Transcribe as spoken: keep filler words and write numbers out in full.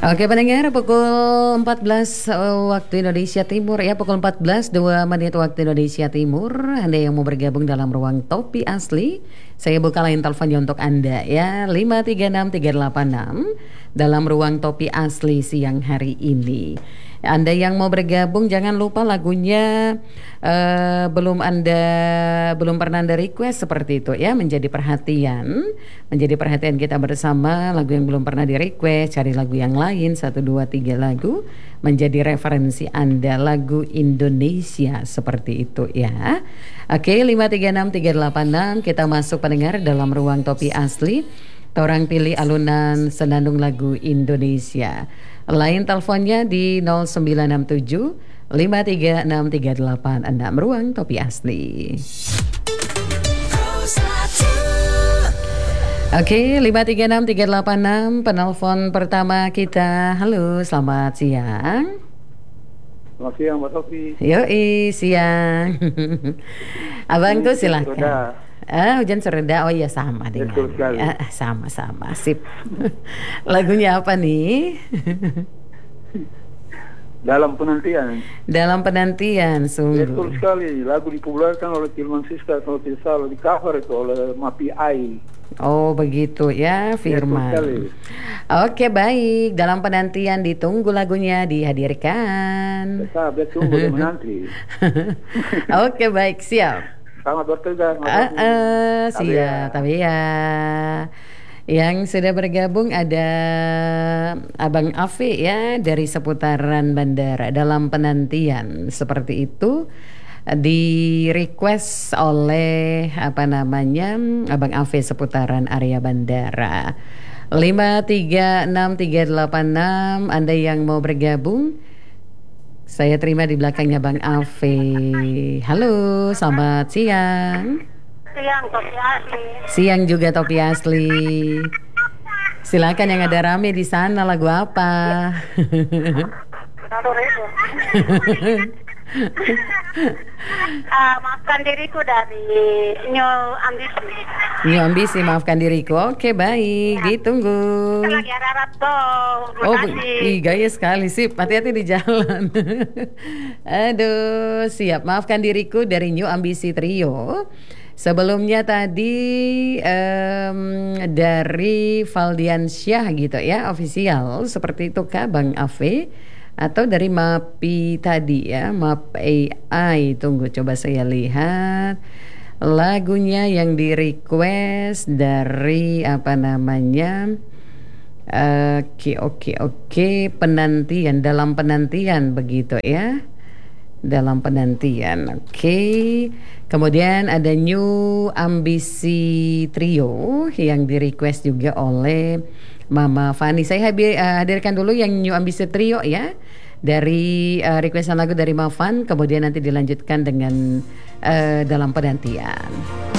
Oke pendengar, pukul empat belas uh, waktu Indonesia Timur ya, pukul empat belas dua menit waktu Indonesia Timur. Anda yang mau bergabung dalam ruang Topi Asli, saya buka line teleponnya untuk Anda ya, lima tiga enam tiga delapan enam dalam ruang Topi Asli siang hari ini. Anda yang mau bergabung jangan lupa lagunya uh, belum Anda belum pernah Anda request seperti itu ya, menjadi perhatian, menjadi perhatian kita bersama. Lagu yang belum pernah di request, cari lagu yang lain satu dua tiga lagu menjadi referensi Anda, lagu Indonesia seperti itu ya. Oke, lima tiga enam tiga delapan enam kita masuk pendengar dalam ruang Topi Asli. Orang pilih alunan senandung lagu Indonesia. Lain teleponnya di nol sembilan enam tujuh lima tiga enam tiga delapan enam ruang Topi Asli. Oke, lima tiga enam tiga delapan enam penelpon pertama kita. Halo, selamat siang. Selamat siang Mbak Sofi. Yoi, siang. Abangku silakan. Ah, hujan sereda. Oh iya, sama dengan ah, sama-sama sip. Lagunya apa nih? Dalam penantian. Dalam penantian, sungguh. Betul sekali. Lagu dipopulerkan oleh Kilman Siska kalau tidak salah, di cover itu oleh Mapi Ai. Oh begitu ya, Firman. Oke baik, dalam penantian ditunggu lagunya dihadirkan. Saya tunggu dan menanti. Oke baik, siap. Selamat bertugas. Uh, uh, siap, tapi ya. Yang sudah bergabung ada Abang Afi ya, dari seputaran bandara. Dalam penantian seperti itu di request oleh apa namanya Abang Afi seputaran area bandara. Lima tiga enam tiga delapan enam Anda yang mau bergabung, saya terima di belakangnya Bang Afi. Halo, selamat siang. Siang Topi Asli. Siang juga Topi Asli. Silakan yang ada rame di sana, lagu apa? uh, maafkan diriku dari New Ambisi. New Ambisi, maafkan diriku. Oke baik, ya. Ditunggu. Kita lagi ada Rato. Oh, ih, gaya sekali sih. Hati-hati di jalan. Aduh, siap. Maafkan diriku dari New Ambisi Trio. Sebelumnya tadi um, dari Valdian Syah gitu ya, official seperti itu kah Bang Afe? Atau dari Mapi tadi ya, Map A I. Tunggu coba saya lihat lagunya yang di request dari apa namanya. Oke oke oke penantian, dalam penantian begitu ya. Dalam penantian. Oke. Okay. Kemudian ada New Ambisi Trio yang di request juga oleh Mama Fani. Saya hadirkan dulu yang New Ambisi Trio ya, dari uh, requestan lagu dari Mama Fan. Kemudian nanti dilanjutkan dengan uh, dalam penantian.